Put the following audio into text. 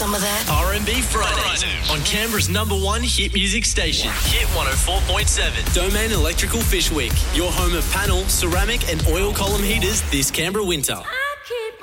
some of that? R&B Fridays on Canberra's #1 hit music station, Hit 104.7. Domain Electrical Fish Week, your home of panel, ceramic and oil column heaters this Canberra winter.